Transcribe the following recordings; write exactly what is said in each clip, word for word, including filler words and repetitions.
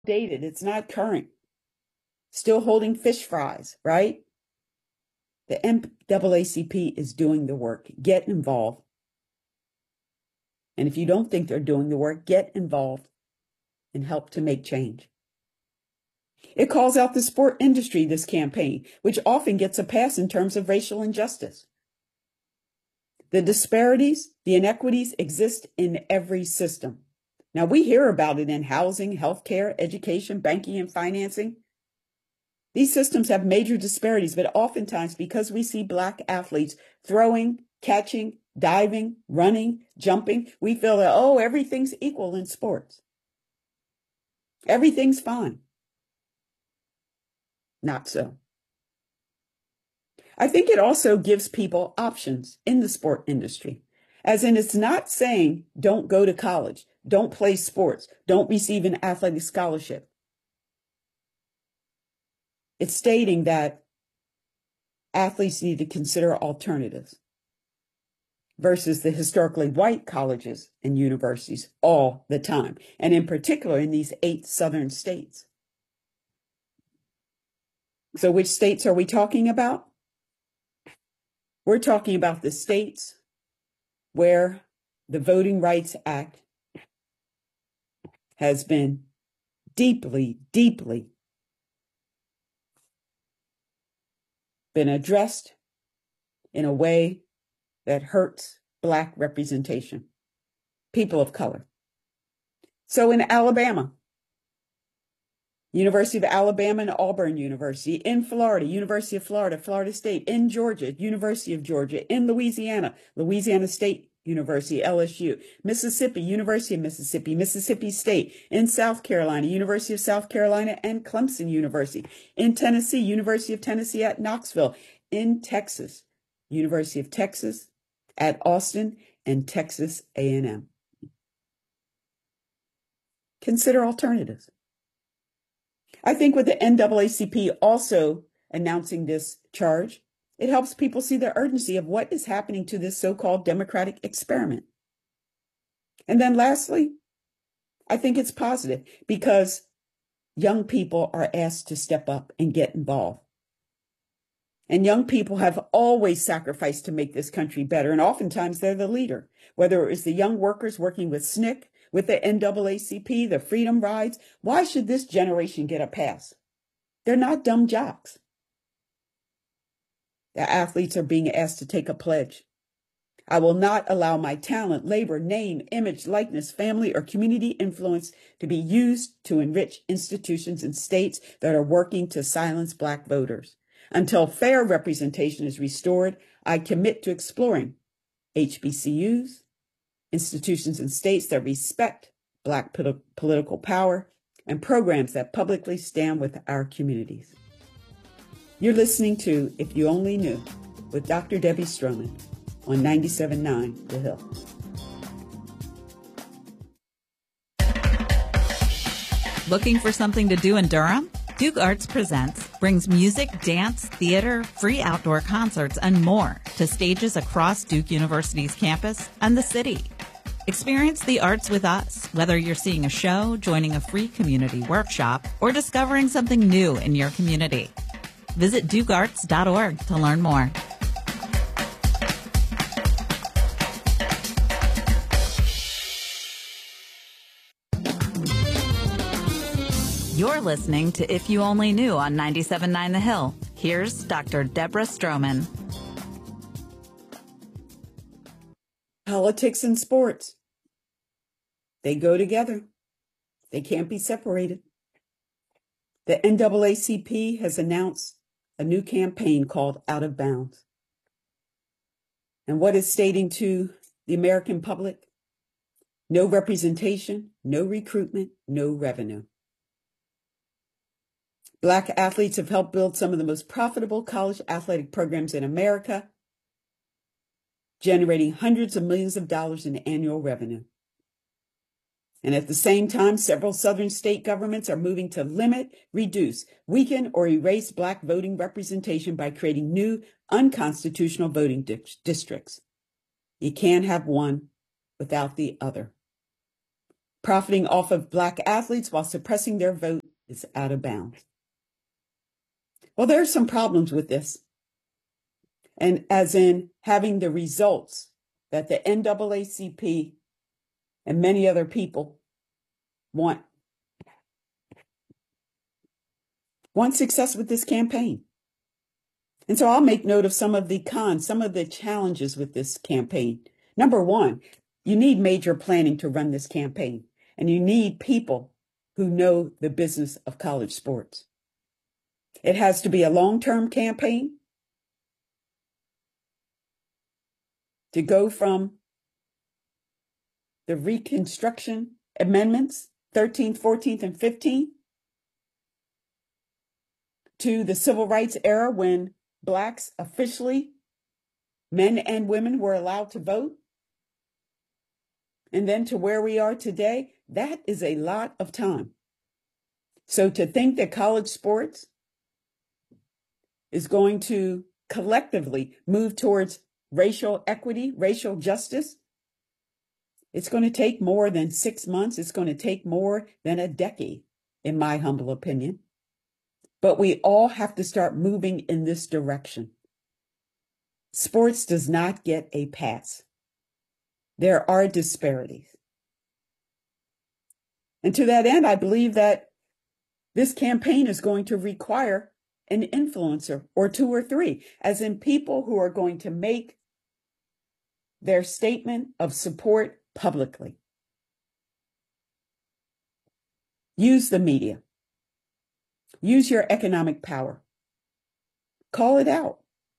Dated. It's not current. Still holding fish fries, right? The N double A C P is doing the work. Get involved. And if you don't think they're doing the work, get involved and help to make change. It calls out the sport industry, this campaign, which often gets a pass in terms of racial injustice. The disparities, the inequities exist in every system. Now, we hear about it in housing, healthcare, education, banking, and financing. These systems have major disparities, but oftentimes because we see Black athletes throwing, catching, diving, running, jumping, we feel that, oh, everything's equal in sports. Everything's fine. Not so. I think it also gives people options in the sport industry, as in it's not saying don't go to college, don't play sports, don't receive an athletic scholarship. It's stating that athletes need to consider alternatives versus the historically white colleges and universities all the time, and in particular in these eight southern states. So which states are we talking about? We're talking about the states where the Voting Rights Act has been deeply, deeply been addressed in a way that hurts Black representation, people of color. So in Alabama, University of Alabama and Auburn University, in Florida, University of Florida, Florida State, in Georgia, University of Georgia, in Louisiana, Louisiana State University, L S U, Mississippi, University of Mississippi, Mississippi State, in South Carolina, University of South Carolina and Clemson University, in Tennessee, University of Tennessee at Knoxville, in Texas, University of Texas at Austin and Texas A and M. Consider alternatives. I think with the N double A C P also announcing this charge, it helps people see the urgency of what is happening to this so-called democratic experiment. And then lastly, I think it's positive because young people are asked to step up and get involved. And young people have always sacrificed to make this country better, and oftentimes they're the leader, whether it was the young workers working with S N C C, with the N double A C P, the Freedom Rides. Why should this generation get a pass? They're not dumb jocks. The athletes are being asked to take a pledge. I will not allow my talent, labor, name, image, likeness, family, or community influence to be used to enrich institutions and states that are working to silence Black voters. Until fair representation is restored, I commit to exploring H B C Us, institutions and states that respect Black po- political power, and programs that publicly stand with our communities. You're listening to If You Only Knew with Doctor Debbie Stroman on ninety-seven point nine The Hill. Looking for something to do in Durham? Duke Arts Presents brings music, dance, theater, free outdoor concerts, and more to stages across Duke University's campus and the city. Experience the arts with us, whether you're seeing a show, joining a free community workshop, or discovering something new in your community. Visit duke arts dot org to learn more. You're listening to If You Only Knew on ninety-seven point nine The Hill. Here's Doctor Deborah Stroman. Politics and sports. They go together. They can't be separated. The N double A C P has announced a new campaign called Out of Bounds. And what is stating to the American public? No representation, no recruitment, no revenue. Black athletes have helped build some of the most profitable college athletic programs in America, generating hundreds of millions of dollars in annual revenue. And at the same time, several southern state governments are moving to limit, reduce, weaken, or erase Black voting representation by creating new unconstitutional voting di- districts. You can't have one without the other. Profiting off of Black athletes while suppressing their vote is out of bounds. Well, there are some problems with this. And as in having the results that the N double A C P and many other people want. Want success with this campaign. And so I'll make note of some of the cons, some of the challenges with this campaign. Number one, you need major planning to run this campaign, and you need people who know the business of college sports. It has to be a long-term campaign to go from the Reconstruction Amendments, thirteenth, fourteenth, and fifteenth, to the Civil Rights era when Blacks officially, men and women, were allowed to vote, and then to where we are today. That is a lot of time. So to think that college sports is going to collectively move towards racial equity, racial justice, it's going to take more than six months. It's going to take more than a decade, in my humble opinion. But we all have to start moving in this direction. Sports does not get a pass. There are disparities. And to that end, I believe that this campaign is going to require an influencer or two or three, as in people who are going to make their statement of support publicly. Use the media. Use your economic power. Call it out.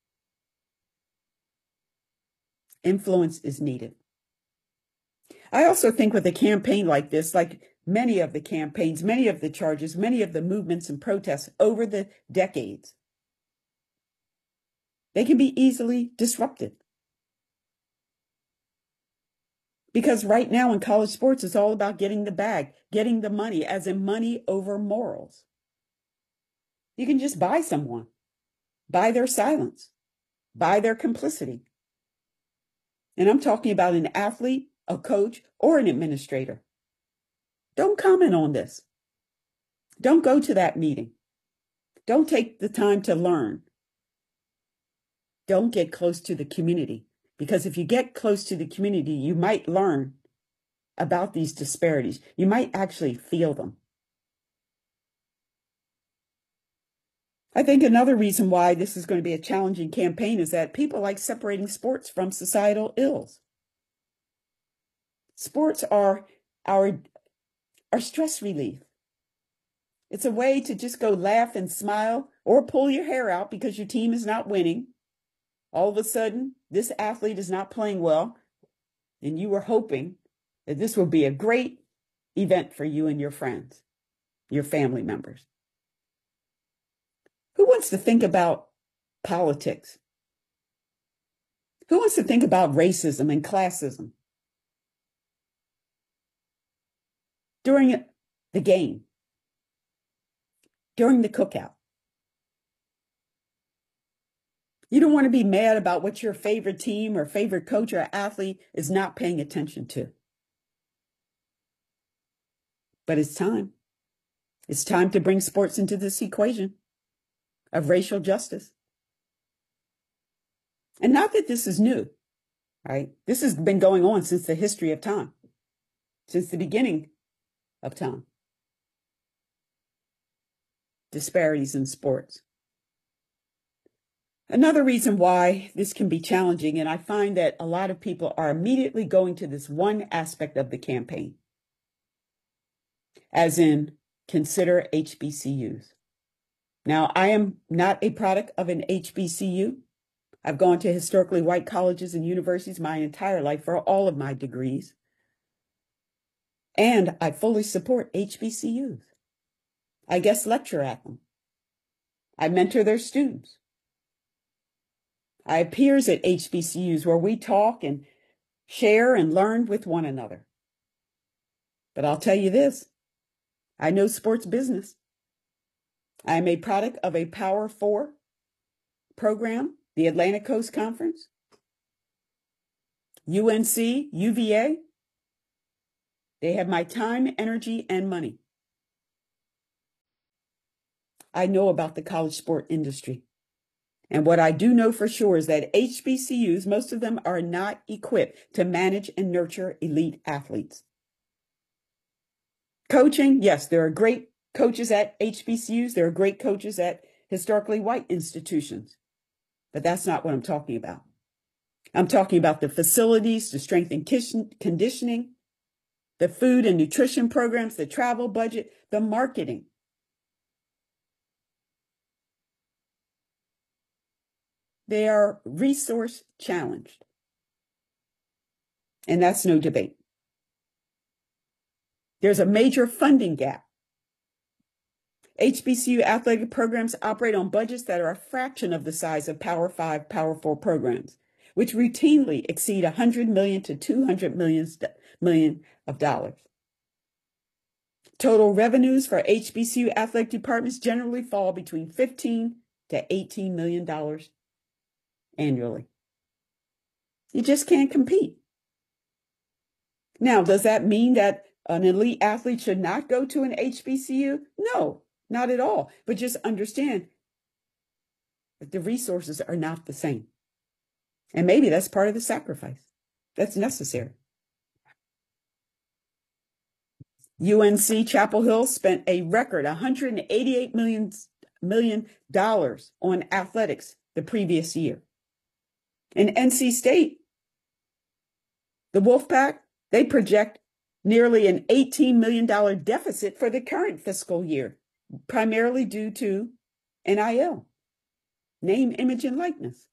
Influence is needed. I also think with a campaign like this, like many of the campaigns, many of the charges, many of the movements and protests over the decades, they can be easily disrupted. Because right now in college sports, it's all about getting the bag, getting the money, as in money over morals. You can just buy someone, buy their silence, buy their complicity. And I'm talking about an athlete, a coach, or an administrator. Don't comment on this. Don't go to that meeting. Don't take the time to learn. Don't get close to the community, because if you get close to the community, you might learn about these disparities. You might actually feel them. I think another reason why this is going to be a challenging campaign is that people like separating sports from societal ills. Sports are our, our stress relief. It's a way to just go laugh and smile or pull your hair out because your team is not winning. All of a sudden, this athlete is not playing well, and you were hoping that this will be a great event for you and your friends, your family members. Who wants to think about politics? Who wants to think about racism and classism during the game, during the cookout? You don't want to be mad about what your favorite team or favorite coach or athlete is not paying attention to. But it's time. It's time to bring sports into this equation of racial justice. And not that this is new, right? This has been going on since the history of time, since the beginning of time. Disparities in sports. Another reason why this can be challenging, and I find that a lot of people are immediately going to this one aspect of the campaign, as in consider H B C Us. Now, I am not a product of an H B C U. I've gone to historically white colleges and universities my entire life for all of my degrees. And I fully support H B C Us. I guest lecture at them. I mentor their students. I have peers at H B C Us where we talk and share and learn with one another. But I'll tell you this, I know sports business. I am a product of a Power Four program, the Atlantic Coast Conference, U N C, U V A, They have my time, energy, and money. I know about the college sport industry. And what I do know for sure is that H B C Us, most of them are not equipped to manage and nurture elite athletes. Coaching, yes, there are great coaches at H B C Us. There are great coaches at historically white institutions. But that's not what I'm talking about. I'm talking about the facilities, the strength and conditioning, the food and nutrition programs, the travel budget, the marketing. They are resource challenged. And that's no debate. There's a major funding gap. H B C U athletic programs operate on budgets that are a fraction of the size of Power Five, Power Four programs, which routinely exceed one hundred million to two hundred million, million of dollars. Total revenues for H B C U athletic departments generally fall between fifteen to eighteen million dollars annually. You just can't compete. Now, does that mean that an elite athlete should not go to an H B C U? No, not at all. But just understand that the resources are not the same. And maybe that's part of the sacrifice that's necessary. U N C Chapel Hill spent a record one hundred eighty-eight million dollars on athletics the previous year. In N C State, the Wolfpack, they project nearly an eighteen million dollars deficit for the current fiscal year, primarily due to N I L, name, image, and likeness.